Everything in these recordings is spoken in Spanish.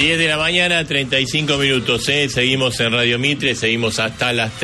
10 de la mañana, 35 minutos, seguimos en Radio Mitre, seguimos hasta las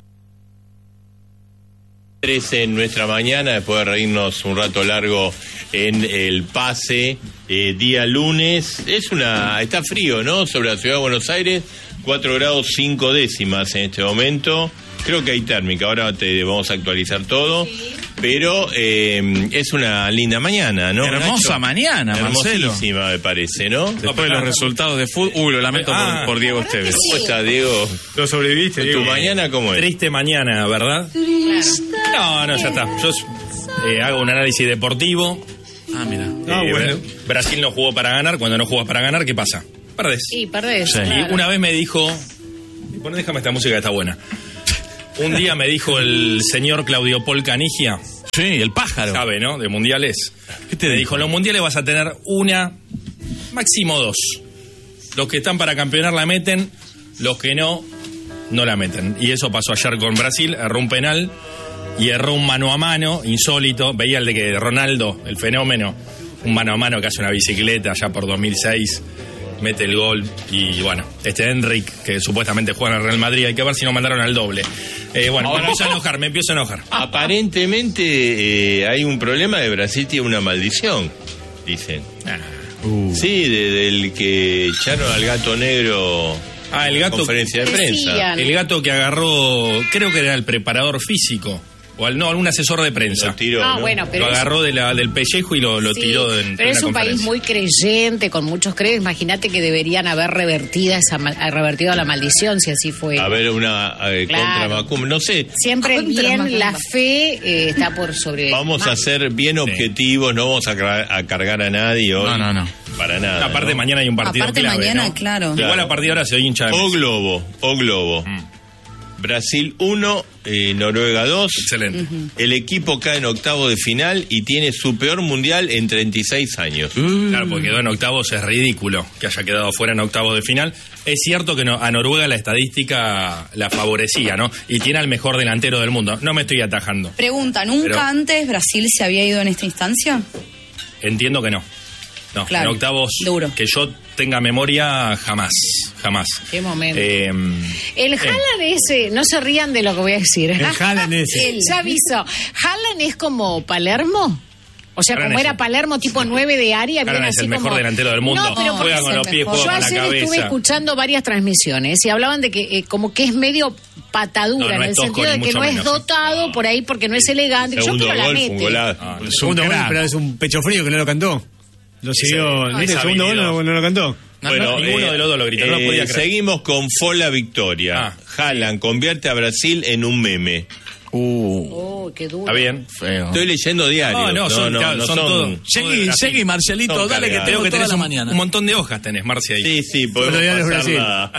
13 en nuestra mañana, después de reírnos un rato largo en el pase, día lunes. Está frío, ¿no? Sobre la ciudad de Buenos Aires, 4 grados 5 décimas en este momento. Creo que hay térmica, ahora te vamos a actualizar todo. Sí. Pero es una linda mañana, ¿no? Hermosa Nacho? Mañana, Marcelo. Hermosísima, me parece, ¿no? Después de los resultados de fútbol. Lo lamento por Diego Esteves. ¿Cómo está, Diego? Lo sobreviviste, Diego. ¿Tu mañana cómo es? Triste mañana, ¿verdad? No, ya está. Yo hago un análisis deportivo. Mira. Bueno. Brasil no jugó para ganar. Cuando no jugás para ganar, ¿qué pasa? Perdés. Sí, perdés. Sí. Claro. Y una vez me dijo... Déjame esta música que está buena. Un día me dijo el señor Claudio Paul Canigia. Sí, el pájaro. Sabe, ¿no? De mundiales. ¿Qué te dijo? En los mundiales vas a tener una, máximo dos. Los que están para campeonar la meten, los que no la meten. Y eso pasó ayer con Brasil, erró un penal y erró un mano a mano, insólito. Veía el de que Ronaldo, el fenómeno, un mano a mano que hace una bicicleta allá por 2006. Mete el gol y bueno, Enric, que supuestamente juega en el Real Madrid, hay que ver si no mandaron al doble. Bueno, me empiezo a enojar. Aparentemente hay un problema de Brasil, tiene una maldición, dicen. Sí, del que echaron al gato negro el gato, conferencia de prensa. El gato que agarró, creo que era el preparador físico. O algún asesor de prensa. Lo tiró, ¿no? Bueno, pero lo agarró del pellejo y lo tiró en pero es un conferencia. país muy creyente, con muchos creyentes. Imagínate que deberían haber revertido la maldición, si así fue. A ver, una contra Macum, no sé. Siempre el bien, la fe está por sobre. Vamos a ser bien objetivos, no vamos a cargar a nadie hoy. No. Para nada. Aparte, mañana hay un partido clave, mañana, ¿no? claro. Igual a partir de ahora se oye hincha de O Globo. Brasil 1, Noruega 2. Excelente. El equipo cae en octavo de final y tiene su peor mundial en 36 años. Claro, porque quedó en octavos, es ridículo que haya quedado fuera en octavos de final. Es cierto que a Noruega la estadística la favorecía, ¿no? Y tiene al mejor delantero del mundo. No me estoy atajando. Pregunta, ¿nunca antes Brasil se había ido en esta instancia? Entiendo que no. No, claro, en octavos, duro. Que yo tenga memoria, jamás. Qué momento. El Haaland ese, no se rían de lo que voy a decir. El Haaland ese. Ya aviso. Haaland es como Palermo. O sea, como era Palermo tipo 9 de área. Haaland es el mejor delantero del mundo. No, pero juega con los pies, juega con la cabeza. Yo ayer estuve escuchando varias transmisiones y hablaban de que como que es medio patadura, en el sentido de que no es dotado por ahí porque no es elegante. Segundo yo pero gol, la mete. Segundo gol, pero es un pecho frío que no lo cantó. Lo siguió. ¿Viste? El segundo gol no lo cantó. Bueno, ninguno de los dos lo gritó, no podía creer. Seguimos con Fola Victoria. Haaland convierte a Brasil en un meme. Qué duro. Está bien. Feo. Estoy leyendo diarios. No, son todos. Seguí, Marcelito, dale que tengo que toda la mañana. Un montón de hojas tenés, Marcia, ahí. Sí, podemos pasarla.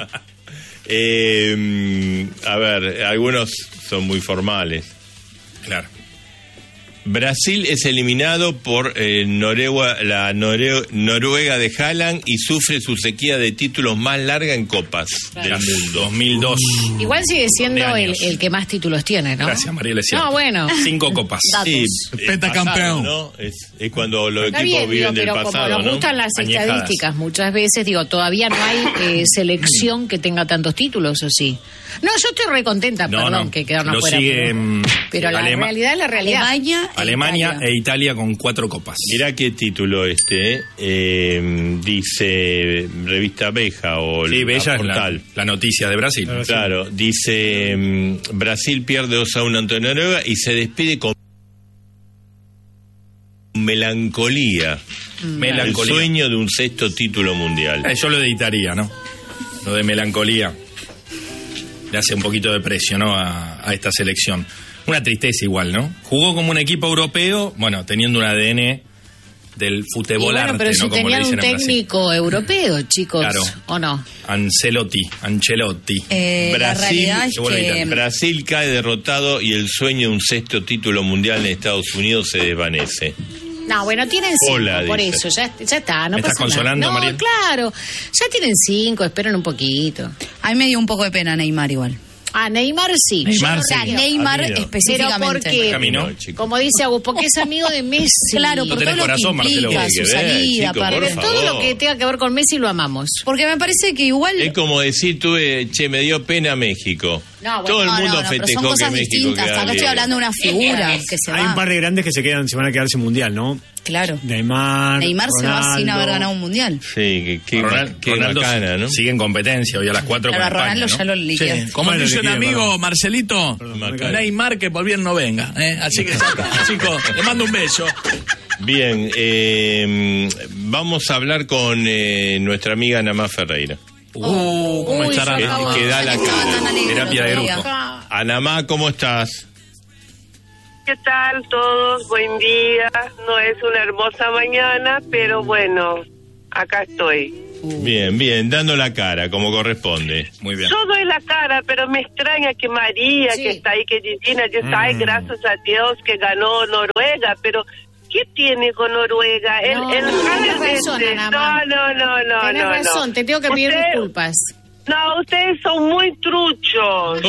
A ver, algunos son muy formales. Claro. Brasil es eliminado por la Noruega de Haaland y sufre su sequía de títulos más larga en copas del mundo. 2002. Igual sigue siendo el que más títulos tiene, ¿no? Gracias, Mariela. No, bueno. 5 copas. Sí, pentacampeón. ¿no? Es cuando los Está equipos bien, viven del pero pasado, como nos gustan las estadísticas muchas veces, todavía no hay selección que tenga tantos títulos, ¿o sí? No, yo estoy recontenta, que quedaron afuera. Pero la realidad es la realidad. Alemania e Italia con 4 copas. Mirá qué título dice Revista Beja o Bella Portal. Es la noticia de Brasil. Claro, dice Brasil pierde 2-1 ante Noruega y se despide con melancolía. El sueño de un 6º título mundial. Yo lo editaría, ¿no? Lo de melancolía. Le hace un poquito de precio, ¿no? A esta selección. Una tristeza igual, ¿no? Jugó como un equipo europeo, teniendo un ADN del futebolarte, pero si ¿no? Como tenían un técnico europeo, chicos, claro. ¿O no? Ancelotti. La realidad es que Brasil cae derrotado y el sueño de un 6º título mundial en Estados Unidos se desvanece. No, bueno, tienen 5, por dice. eso, ya está, no ¿Me pasa estás consolando, nada. No, Mariel? claro, ya tienen 5, esperen un poquito. A mí me dio un poco de pena Neymar igual. Neymar sí. Neymar específicamente. Pero porque, como dice Agus, porque es amigo de Messi. Claro, por todo lo que implica, su salida, todo lo que tenga que ver con Messi lo amamos. Porque me parece que igual... Es como decir, me dio pena México. No, bueno, todo el mundo festejó son cosas que México distintas. Acá estoy hablando de una figura que se va. Hay un par de grandes que se van a quedar sin mundial, ¿no? Claro. Neymar se va sin haber ganado un mundial. Sí, qué bacana, ¿no? Sigue en competencia hoy a las 4 con España, Ronaldo ya lo liquidó. Sí. Como dice un amigo, Marcelito, Neymar que por bien no venga. Así que, chicos, le mando un beso. Bien, vamos a hablar con nuestra amiga Anamá Ferreira. ¿Cómo estará Anamá? Que da la cara. Terapia de grupo. Anamá, ¿cómo estás? ¿Qué tal todos? Buen día. No es una hermosa mañana, pero bueno, acá estoy. Bien, dando la cara, como corresponde. Muy bien. Yo doy la cara, pero me extraña que María, que está ahí, que Gina, ya está ahí, gracias a Dios que ganó Noruega, pero... ¿Qué tiene con Noruega? Tenés razón, te tengo que pedir disculpas. No, ustedes son muy truchos.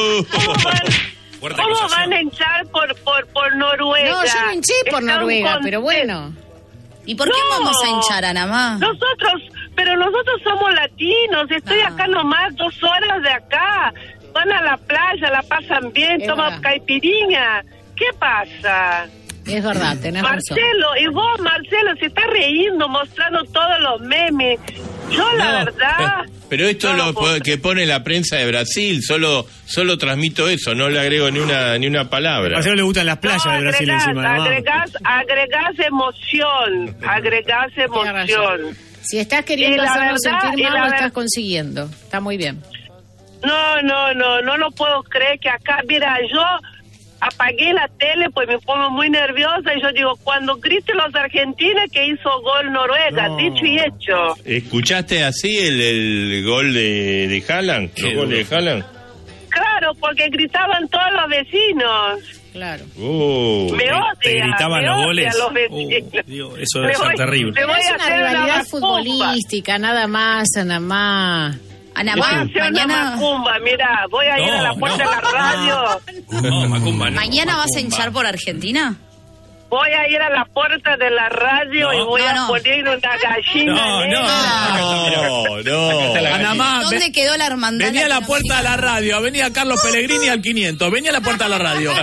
¿Cómo van a hinchar por Noruega? No, yo no hinché por Noruega, pero bueno. ¿Y por qué vamos a hinchar, Anamá? Pero nosotros somos latinos, estoy acá nomás 2 horas de acá. Van a la playa, la pasan bien, toman caipirinha. ¿Qué pasa? Es verdad, tenés razón. Y vos, Marcelo, se está riendo, mostrando todos los memes. Yo, la verdad... Pero esto que pone la prensa de Brasil, solo transmito eso, no le agrego ni una palabra. A Marcelo le gustan las playas de Brasil encima. Agregás emoción, Si estás queriendo hacerlo sentir mal, lo estás consiguiendo. Está muy bien. No lo puedo creer que acá, mira, yo... apagué la tele, pues me pongo muy nerviosa y yo digo, cuando griten los argentinos que hizo gol Noruega, dicho y hecho. ¿Escuchaste así el gol de Haaland? ¿Los goles de Haaland? Claro, porque gritaban todos los vecinos. Claro. Me odian. ¿Te gritaban los goles? Los vecinos. Dios, eso debe ser terrible. Pero es una rivalidad futbolística, nada más, Anamá. Anamá, mañana... Macumba, mira, voy a ir a la puerta de la radio. No, Macumba, no. ¿Mañana vas a hinchar por Argentina? Voy a ir a la puerta de la radio y voy a poner una gallina. No. Anamá, ¿dónde quedó la hermandad? Venía a la puerta de la radio, Avenida Carlos Pellegrini al 500. Venía a la puerta de la radio.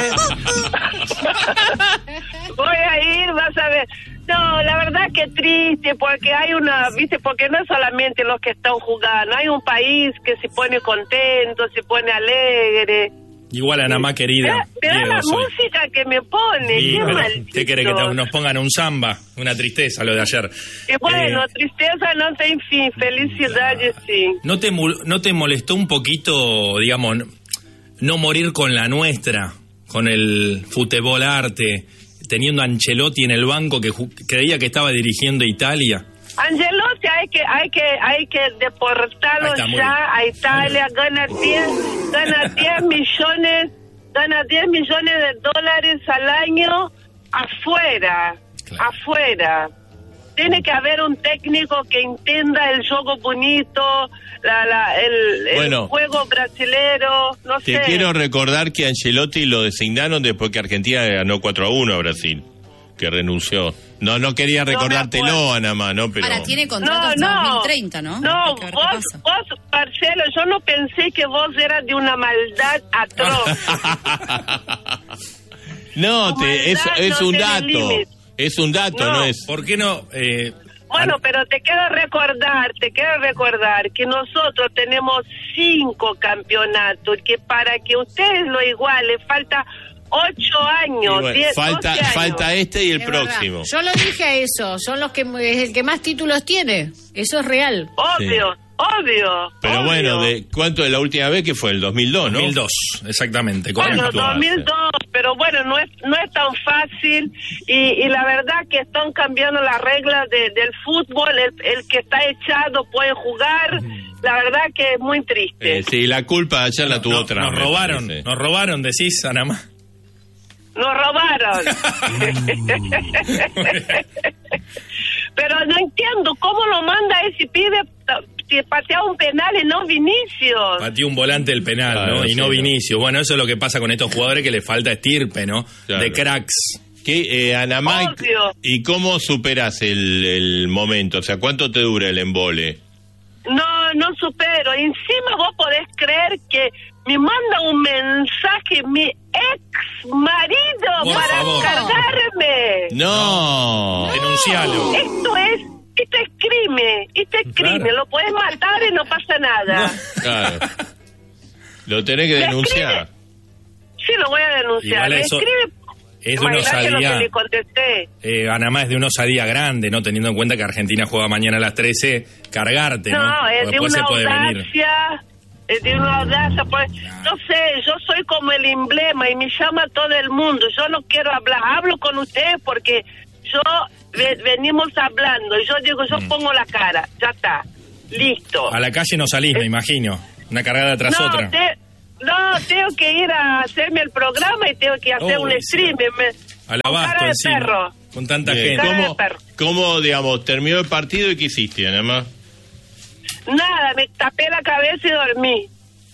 Voy a ir, vas a ver. No, la verdad que triste, porque hay porque no es solamente los que están jugando, hay un país que se pone contento, se pone alegre. Igual Anamá querida. Pero la música que me pone, sí, qué maldito. ¿Qué quiere que nos pongan un samba? Una tristeza lo de ayer. Y bueno, tristeza no tem fin, felicidades sí. ¿No te molestó un poquito, digamos, no morir con la nuestra, con el fútbol arte, teniendo a Ancelotti en el banco que creía que estaba dirigiendo Italia? Ancelotti hay que deportarlo ya a Italia, gana 10 millones de dólares al año afuera. Tiene que haber un técnico que entienda el juego bonito, el juego brasilero, no sé. Te quiero recordar que Ancelotti lo designaron después que Argentina ganó 4-1 a Brasil, que renunció. No quería recordártelo, Anamá, ¿no? Pero... Ahora tiene contrato hasta 2030, ¿no? No, vos, Marcelo, yo no pensé que vos eras de una maldad atroz. Es un dato. Es un dato, no es... ¿Por qué no...? Bueno, pero te quiero recordar que nosotros tenemos 5 campeonatos, que para que ustedes lo igualen falta 8 años, 10, 12 años. Falta este y el próximo. Yo lo dije a eso, son los que es el que más títulos tiene, eso es real. Obvio. Pero bueno, ¿cuánto de la última vez que fue? El 2002, ¿no? 2002, exactamente. Bueno, 2002, pero bueno, no es tan fácil y la verdad que están cambiando las reglas del fútbol, el que está echado puede jugar, la verdad que es muy triste. Sí, la culpa ayer la tuvo otra. Nos robaron, decís, Anamá. Nos robaron. Pero no entiendo cómo lo manda ese pibe pateaba un penal y no Vinicius. Pateó un volante el penal, claro, ¿no? Y no Vinicius. Bueno, eso es lo que pasa con estos jugadores, que les falta estirpe, ¿no? Claro. De cracks. ¿Qué, Ana Mike, y cómo superas el momento? O sea, ¿cuánto te dura el embole? No supero. Encima vos podés creer que me manda un mensaje mi ex marido para cargarme. No. Denuncialo. Esto es crimen. Esto es crimen. Lo podés matar y no pasa nada. Claro. Lo tenés que denunciar. Sí, lo voy a denunciar. Me escribe. Es de una osadía. Ana más es de una osadía grande, ¿no? Teniendo en cuenta que Argentina juega mañana a las 13, cargarte, ¿no? No, es de una audacia. Es de una audacia. Pues, no sé, yo soy como el emblema y me llama todo el mundo. Yo no quiero hablar. Hablo con ustedes porque venimos hablando. Y yo digo, yo pongo la cara. Ya está. Listo. A la calle no salís, me imagino. Una cargada tras otra. No, tengo que ir a hacerme el programa y tengo que hacer un stream. Al abasto encima, perro. Con tanta gente. ¿Cómo, digamos, terminó el partido y qué hiciste, nada más? Nada, me tapé la cabeza y dormí.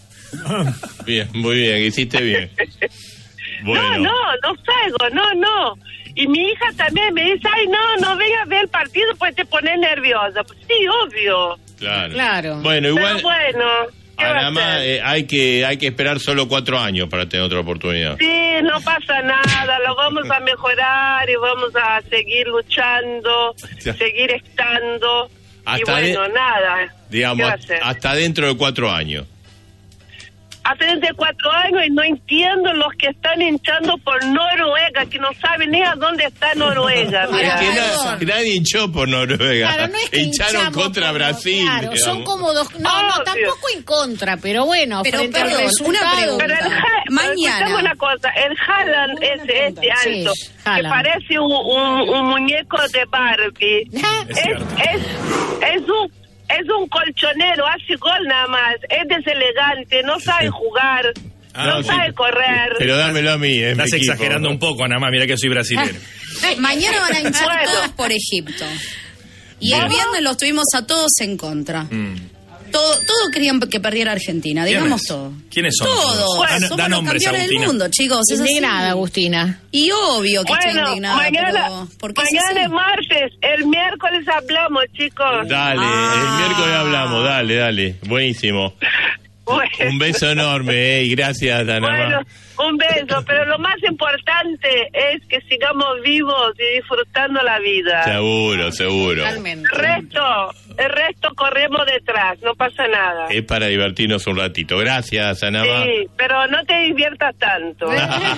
Bien, muy bien, hiciste bien. Bueno. No salgo, no. Y mi hija también me dice, ay, no vengas a ver el partido pues te pones nerviosa. Pues sí, obvio. Claro. Bueno, igual... Pero bueno... Nada más hay que esperar solo 4 años para tener otra oportunidad. Sí, no pasa nada, lo vamos a mejorar y vamos a seguir luchando, seguir estando. Hasta y bueno, nada. Digamos, hasta dentro de 4 años. Hace 4 años y no entiendo los que están hinchando por Noruega, que no saben ni a dónde está Noruega. Es que nadie hinchó por Noruega. Claro, no es que hincharon contra Brasil. Claro, son como dos... No, tampoco en contra, pero bueno, frente al resultado. Pero mañana. Una cosa, el Haaland ese alto, que parece un muñeco de Barbie. Es un colchonero, hace gol nada más, es deselegante, no sabe jugar, no sabe correr. Pero dámelo a mí, estás exagerando un poco, nada más, mira que soy brasileño. Mañana van a hinchar todas por Egipto. Y el viernes los tuvimos a todos en contra. Todo querían que perdiera Argentina, digamos todo. ¿Quiénes son? Todos. Bueno, somos los campeones del mundo, chicos. Indignada, Agustina. Y obvio que estoy indignada. Mañana es martes, el miércoles hablamos, chicos. Dale, el miércoles hablamos, dale. Buenísimo. Bueno. Un beso enorme, y gracias, Ana. Bueno, un beso, pero lo más importante es que sigamos vivos y disfrutando la vida. Seguro. Realmente. El resto corremos detrás, no pasa nada. Es para divertirnos un ratito. Gracias, Ana. Sí, pero no te diviertas tanto.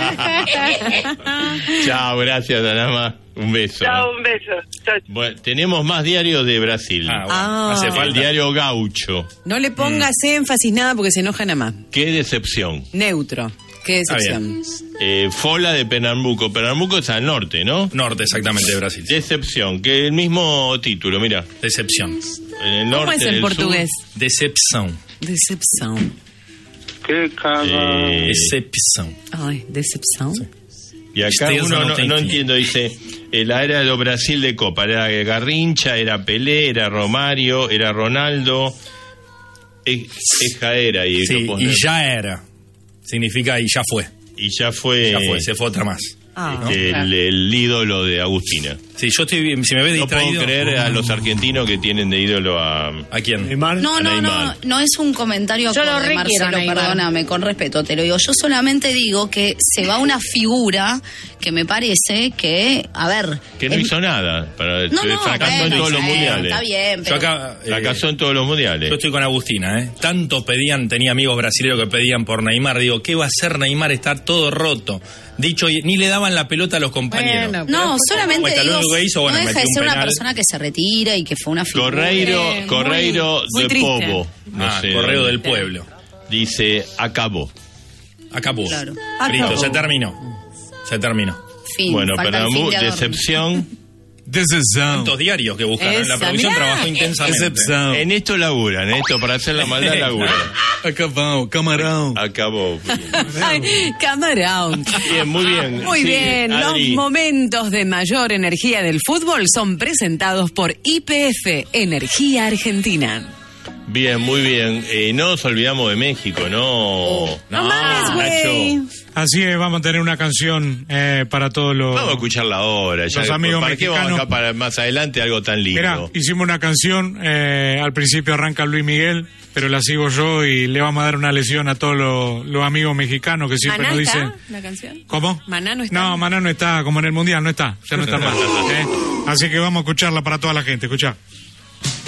Chao, gracias, Ana. Un beso. Chao, un beso. Chao. Bueno, tenemos más diarios de Brasil. Hace falta el diario Gaucho. No le pongas énfasis nada porque se enoja nada más. Qué decepción. Neutro. Qué decepción. Fola de Pernambuco. Pernambuco es al norte, ¿no? Norte, exactamente, de Brasil. Decepción, que el mismo título, mira. Decepción. En el norte, ¿cómo es en portugués? Sur. Decepción. Qué cagada. Decepción. Ay, decepción. Sí. Y acá uno no entiendo, dice, la era de Brasil de Copa, era Garrincha, era Pelé, era Romario, era Ronaldo, era y sí, y ya era. Significa y ya fue. Y ya fue. Se fue otra más. ¿no? El ídolo de Agustina. Sí, yo estoy, si me ves distraído. No puedo creer a los argentinos que tienen de ídolo ¿a quién? Neymar. No es un comentario de Marcelo, perdóname, con respeto te lo digo. Yo solamente digo que se va una figura que me parece que, a ver... Que no hizo nada, fracasó en todos los mundiales. Está bien, pero... Fracasó en todos los mundiales. Yo estoy con Agustina, Tanto tenía amigos brasileños que pedían por Neymar. Digo, ¿qué va a hacer Neymar? Está todo roto. Dicho, ni le daban la pelota a los compañeros. Bueno, solamente digo, que hizo, no deja de ser una persona que se retira y que fue una figura. Correiro muy de triste. Povo. No sé, Correo del Pueblo. Dice, acabó. Claro. Listo, se terminó. Fin, bueno, Pernambuco, decepción. Tantos diarios que buscan. La producción trabajó intensamente. Decepción. En esto laburan, para hacer la maldad laburan. Camarón. Acabó. Camarón. Bien, muy bien. Muy bien. Adri. Los momentos de mayor energía del fútbol son presentados por YPF Energía Argentina. Bien, muy bien. No nos olvidamos de México, ¿no? No mames, güey. Así es, vamos a tener una canción para todos los... Vamos a escucharla ahora. Los amigos ¿Para mexicanos? qué vamos acá para más adelante algo tan lindo? Mirá, hicimos una canción, al principio arranca Luis Miguel, pero la sigo yo y le vamos a dar una lección a todos los amigos mexicanos que siempre ¿Maná nos está dicen... la canción? ¿Cómo? ¿Maná no está? No, Maná no está, como en el Mundial, no está, ya no está más. Así que vamos a escucharla para toda la gente, escuchá.